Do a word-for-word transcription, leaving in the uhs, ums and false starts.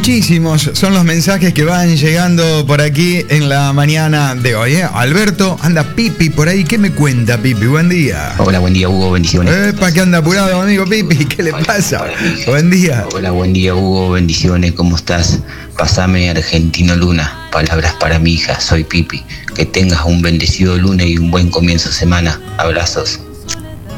Muchísimos son los mensajes que van llegando por aquí en la mañana de hoy, ¿eh? Alberto, anda Pipi por ahí. ¿Qué me cuenta, Pipi? Buen día. Hola, buen día, Hugo. Bendiciones. Epa, ¿qué anda apurado, amigo Pipi? ¿Qué le pasa? Buen día. Hola, buen día, Hugo. Bendiciones. ¿Cómo estás? Pásame Argentino Luna. Palabras para mi hija. Soy Pipi. Que tengas un bendecido lunes y un buen comienzo de semana. Abrazos.